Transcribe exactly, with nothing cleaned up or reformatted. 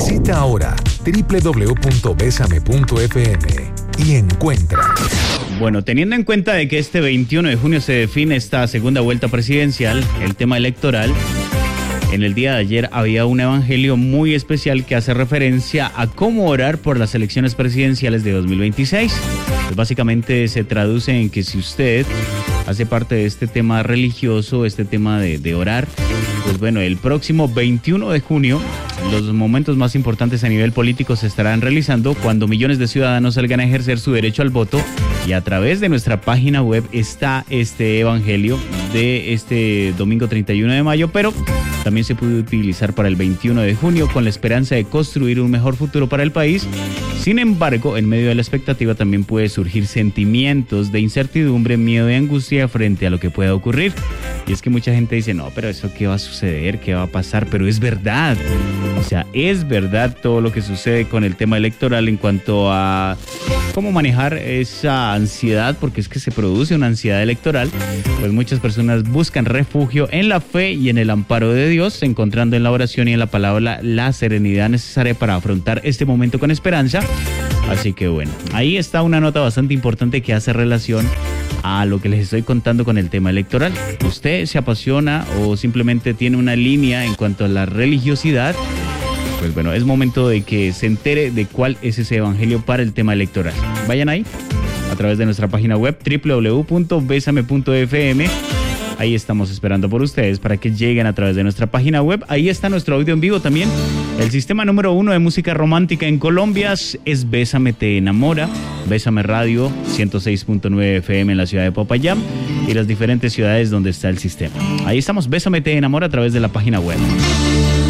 Visita ahora doble u doble u doble u punto besame punto efe eme y encuentra. Bueno, teniendo en cuenta de que este veintiuno de junio se define esta segunda vuelta presidencial, el tema electoral, en el día de ayer había un evangelio muy especial que hace referencia a cómo orar por las elecciones presidenciales de dos mil veintiséis. Pues básicamente se traduce en que si usted hace parte de este tema religioso, este tema de, de orar, pues bueno, el próximo veintiuno de junio, los momentos más importantes a nivel político se estarán realizando cuando millones de ciudadanos salgan a ejercer su derecho al voto, y a través de nuestra página web está este evangelio de este domingo treinta y uno de mayo, pero también se puede utilizar para el veintiuno de junio con la esperanza de construir un mejor futuro para el país. Sin embargo, en medio de la expectativa también puede surgir sentimientos de incertidumbre, miedo y angustia frente a lo que pueda ocurrir. Y es que mucha gente dice, no, pero eso qué va a suceder, qué va a pasar, pero es verdad. O sea, es verdad todo lo que sucede con el tema electoral en cuanto a cómo manejar esa ansiedad, porque es que se produce una ansiedad electoral. Pues muchas personas buscan refugio en la fe y en el amparo de Dios, encontrando en la oración y en la palabra la serenidad necesaria para afrontar este momento con esperanza. Así que bueno, ahí está una nota bastante importante que hace relación a lo que les estoy contando con el tema electoral. ¿Usted se apasiona o simplemente tiene una línea en cuanto a la religiosidad? Pues bueno, es momento de que se entere de cuál es ese evangelio para el tema electoral. Vayan ahí, a través de nuestra página web doble u doble u doble u punto besame punto efe eme. Ahí estamos esperando por ustedes para que lleguen a través de nuestra página web. Ahí está nuestro audio en vivo también. El sistema número uno de música romántica en Colombia es Bésame Te Enamora. Bésame Radio ciento seis punto nueve efe eme en la ciudad de Popayán y las diferentes ciudades donde está el sistema. Ahí estamos, Bésame Te Enamora a través de la página web.